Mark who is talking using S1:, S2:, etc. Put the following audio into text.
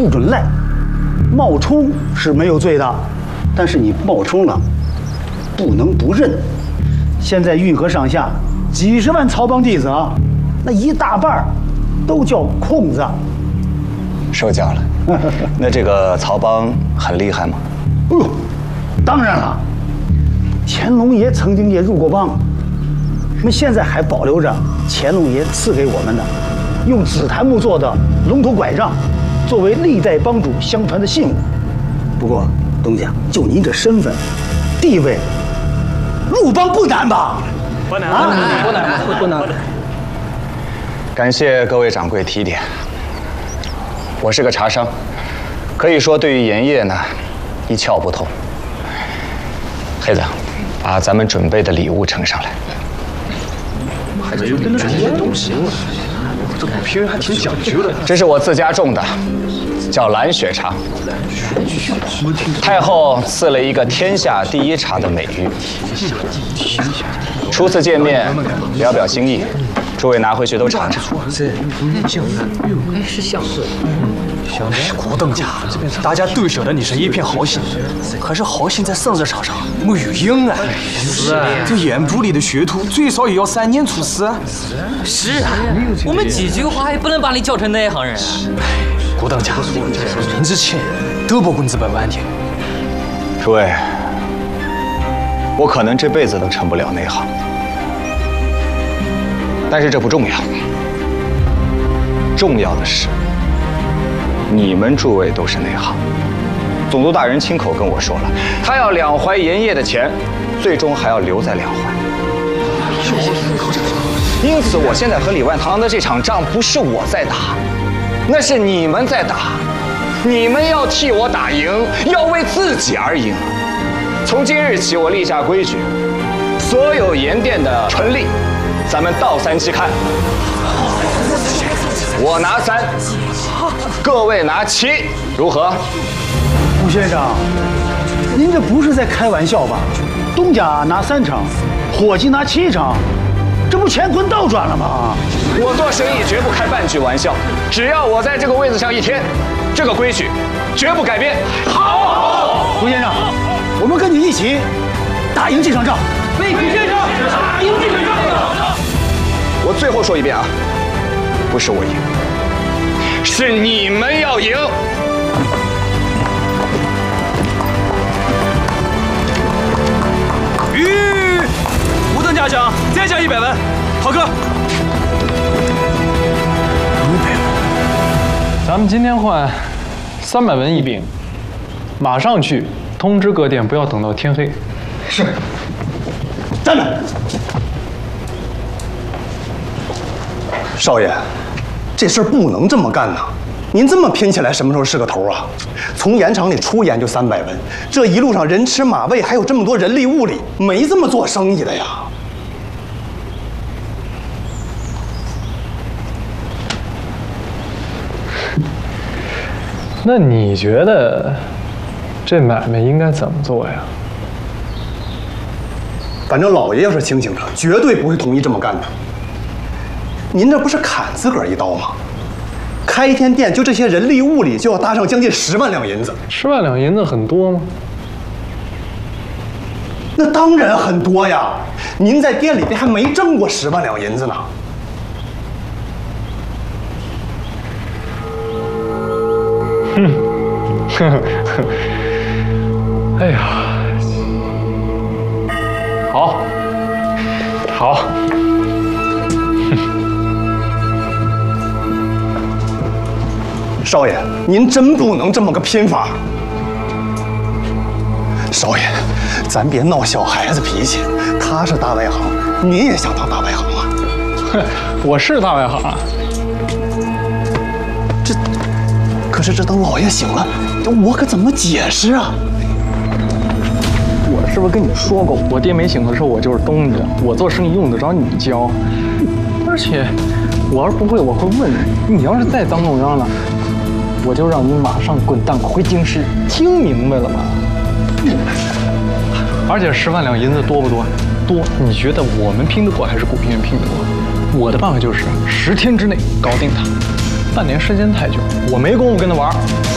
S1: 不准赖。冒充是没有罪的，但是你冒充了，不能不认。现在运河上下几十万曹帮弟子啊，那一大半都叫空子。
S2: 受教了。那这个曹帮很厉害吗？
S1: 哎呦，当然了，乾隆爷曾经也入过帮，我们现在还保留着乾隆爷赐给我们的用紫檀木做的龙头拐杖，作为历代帮主相传的信物。不过东家，就您这身份、地位，入帮不难吧？
S3: 不难，
S4: 不难。
S2: 感谢各位掌柜提点。我是个茶商，可以说对于盐业呢，一窍不通。黑子，把咱们准备的礼物呈上来。
S3: 这些东西，这古皮人还挺讲究的。
S2: 这是我自家种的，叫蓝雪茶。太后赐了一个天下第一茶的美誉。初次见面，表表心意，诸位拿回去都尝尝。
S4: 是像是。
S3: 古董家，大家都晓得你是一片好心，可是好心在生日场上没有用啊。是啊，这盐部里的学徒最少也要3年出师。
S4: 是啊，我们几句话也不能把你叫成内行人啊。
S3: 古董家，名之前都不工资100万天。
S2: 诸位，我可能这辈子都成不了内行，但是这不重要，重要的是。你们诸位都是内行，总督大人亲口跟我说了，他要2怀盐业的钱，最终还要留在2怀。因此，我现在和李万堂的这场仗不是我在打，那是你们在打。你们要替我打赢，要为自己而赢。从今日起，我立下规矩，所有盐店的纯利，咱们倒3期看。我拿3，各位拿7，如何？
S1: 吴先生，您这不是在开玩笑吧？东家拿3成，伙计拿7成，这不乾坤倒转了吗？
S2: 我做生意绝不开半句玩笑，只要我在这个位子上1天，这个规矩绝不改变。
S1: 好，吴先生，我们跟你一起打赢这场仗。
S4: 魏先生，打赢这场仗。
S2: 我最后说一遍啊，不是我赢。是你们要赢！
S3: 无等嘉奖，再加100万，好哥。
S5: 咱们今天换300文一饼，马上去通知各店，不要等到天黑。
S1: 是。站着。
S6: 少爷。这事儿不能这么干呐！您这么拼起来，什么时候是个头啊？从盐场里出盐就300文，这一路上人吃马喂，还有这么多人力物力，没这么做生意的呀。
S5: 那你觉得这买卖应该怎么做呀？
S6: 反正老爷要是清醒着，绝对不会同意这么干的。您这不是砍自个儿一刀吗？开一天店，就这些人力物力，就要搭上将近10万两银子。
S5: 10万两银子很多吗？
S6: 那当然很多呀！您在店里边还没挣过10万两银子呢。
S5: 哎呀，好，好。
S6: 少爷，您真不能这么个拼法。少爷，咱别闹小孩子脾气。他是大外行，您也想当大外行吗？
S5: 哼，我是大外行啊。
S6: 可是这等老爷醒了，我可怎么解释啊？
S5: 我是不是跟你说过，我爹没醒的时候我就是东家，我做生意用得着你教？而且我要是不会，我会问你。你要是再当中央了，我就让你马上滚蛋回京师，听明白了吗？而且10万两银子多不多？多。你觉得我们拼得过还是古平人拼得过？我的办法就是10天之内搞定他，半年时间太久，我没工夫跟他玩。